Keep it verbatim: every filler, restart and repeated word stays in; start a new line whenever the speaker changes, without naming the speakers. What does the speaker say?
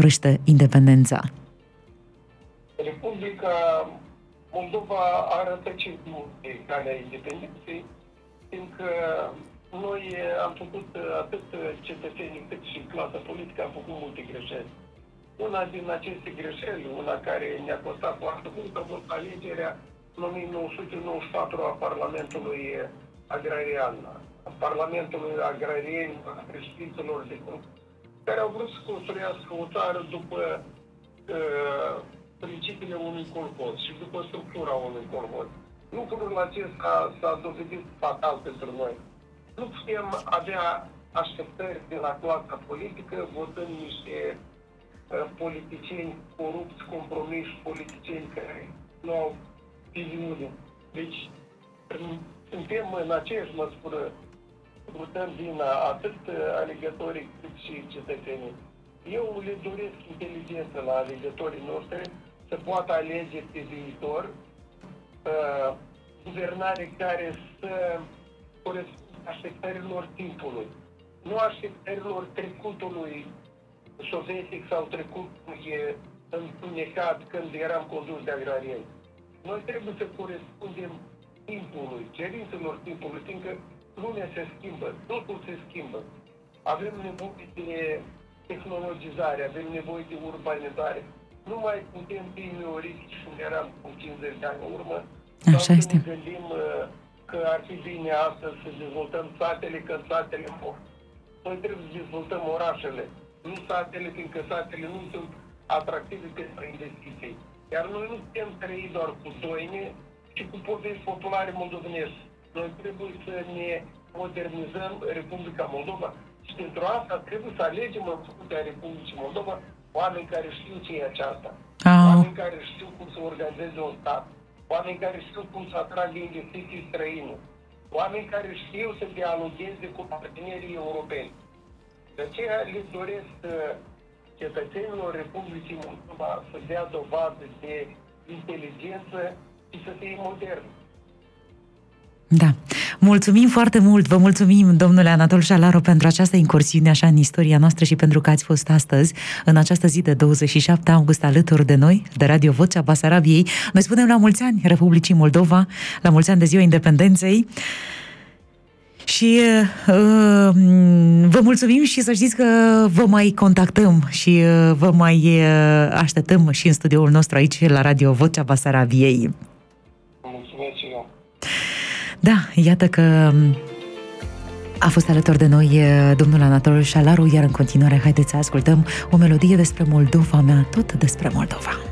urăște independența?
Republica Moldova a rătăcit de calea independenței, fiindcă noi am făcut, atât cetățenii cât și clasa politică, am făcut multe greșeli. Una din aceste greșeli, una care ne-a costat foarte mult, a fost alegerea în o mie nouă sute nouăzeci și patru a Parlamentului Agrarian, a Parlamentului Agrarien, a președinților de grup, care au vrut să construiască o țară după uh, principiile unui colhoz și după structura unui colhoz. Lucrul acesta s-a dovedit fatal pentru noi. Nu putem avea așteptări de la clasa politică votând niște uh, politicieni corupți, compromiși, politicieni care nu au viziune. Deci, suntem în aceeași măsură, purtăm vina atât alegătorii cât și cetățenii. Eu le doresc inteligență la alegătorii noștri să poată alege pe viitor uh, guvernare care să corespundă așteptărilor timpului, nu așteptărilor trecutului sovietic sau trecutului întunecat când eram condus de agrarieni. Noi trebuie să corespundem timpului, cerințelor timpului, fiindcă lumea se schimbă, totul se schimbă. Avem nevoie de tehnologizare, avem nevoie de urbanizare. Nu mai putem fi neoristici cum eram cu cincizeci de ani în urmă.
Așa
sau
este.
să ne gândim că ar fi bine astăzi să dezvoltăm satele, că satele mor. Noi trebuie să dezvoltăm orașele, nu satele, fiindcă satele nu sunt atractive pentru investiții. Iar noi nu putem trăi doar cu doine și cu povești populare moldovenești. Noi trebuie să ne modernizăm Republica Moldova și pentru asta trebuie să alegem în fruntea Republicii Moldova oameni care știu ce e aceasta,
Au.
oameni care știu cum să organizeze un stat, oameni care știu cum să atragă investiții străine, oameni care știu să dialogueze cu partenerii europeni. De aceea le doresc cetățenilor Republicii Moldova să dea dovadă de inteligență și să fie modern.
Da. Mulțumim foarte mult, vă mulțumim, domnule Anatol Șalaru, pentru această incursiune așa în istoria noastră și pentru că ați fost astăzi, în această zi de douăzeci și șapte august, alături de noi, de Radio Vocea Basarabiei. Noi spunem la mulți ani Republicii Moldova, la mulți ani de Ziua Independenței. Și uh, vă mulțumim și să știți că vă mai contactăm și uh, vă mai uh, așteptăm și în studioul nostru aici la Radio Vocea Basarabiei.
Mulțumesc și eu.
Da, iată că a fost alături de noi domnul Anatol Șalaru, iar în continuare haideți să ascultăm o melodie despre Moldova mea, tot despre Moldova.